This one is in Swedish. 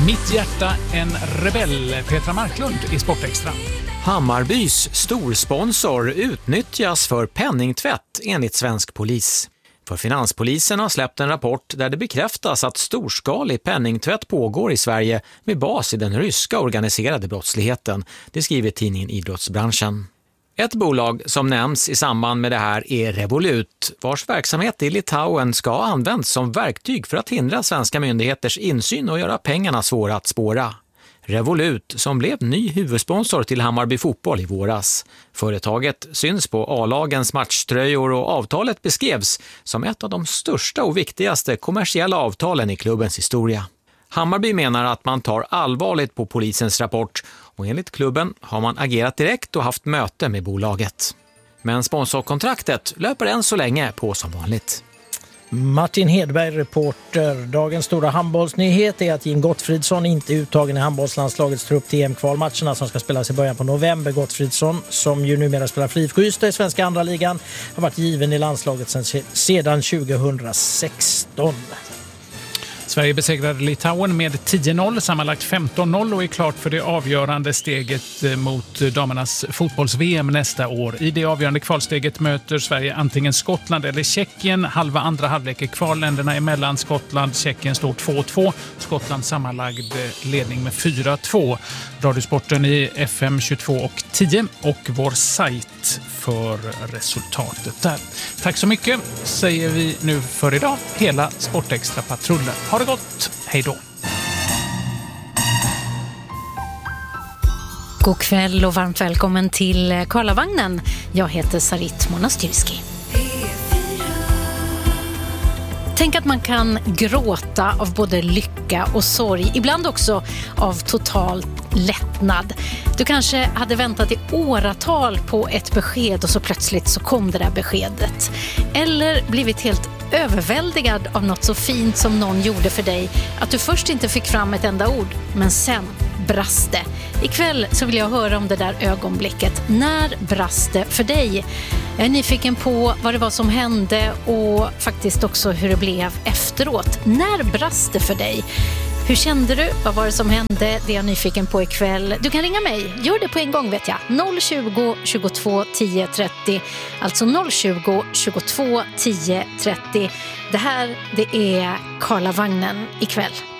Mitt hjärta en rebell, Petra Marklund i Sportextra. Hammarbys storsponsor utnyttjas för penningtvätt enligt svensk polis. För Finanspolisen har släppt en rapport där det bekräftas att storskalig penningtvätt pågår i Sverige med bas i den ryska organiserade brottsligheten. Det skriver tidningen Idrottsbranschen. Ett bolag som nämns i samband med det här är Revolut, vars verksamhet i Litauen ska ha använts som verktyg för att hindra svenska myndigheters insyn och göra pengarna svåra att spåra. Revolut, som blev ny huvudsponsor till Hammarby fotboll i våras. Företaget syns på A-lagens matchtröjor och avtalet beskrevs som ett av de största och viktigaste kommersiella avtalen i klubbens historia. Hammarby menar att man tar allvarligt på polisens rapport och enligt klubben har man agerat direkt och haft möte med bolaget. Men sponsorkontraktet löper än så länge på som vanligt. Martin Hedberg, reporter. Dagens stora handbollsnyhet är att Jim Gottfridsson inte är uttagen i handbollslandslagets trupp till EM-kvalmatcherna som ska spelas i början på november. Gottfridsson, som ju numera spelar FIF Ystad i svenska andra ligan, har varit given i landslaget sedan 2016. Sverige besegrade Litauen med 10-0, sammanlagt 15-0 och är klart för det avgörande steget mot damernas fotbolls-VM nästa år. I det avgörande kvalsteget möter Sverige antingen Skottland eller Tjeckien. Halva andra halvlek är kvar länderna emellan. Skottland, Tjeckien står 2-2. Skottland sammanlagd ledning med 4-2. Radiosporten i FM 22 och 10 och vår sajt för resultatet där. Tack så mycket säger vi nu för idag. Hela Sportextra-patrullen. Ha det gott. Hej då. God kväll och varmt välkommen till Karlavagnen. Jag heter Sarit Monastyrski. Tänk att man kan gråta av både lycka och sorg, ibland också av total lättnad. Du kanske hade väntat i åratal på ett besked och så plötsligt så kom det där beskedet. Eller blivit helt överväldigad av något så fint som någon gjorde för dig att du först inte fick fram ett enda ord, men sen brast det. Ikväll så vill jag höra om det där ögonblicket. När brast det för dig? Jag är nyfiken på vad det var som hände och faktiskt också hur det blev efteråt. När brast det för dig? Hur kände du? Vad var det som hände? Det är jag nyfiken på ikväll. Du kan ringa mig. Gör det på en gång vet jag. 020 22 10 30. Alltså 020 22 10 30. Det här, det är Karlavagnen ikväll.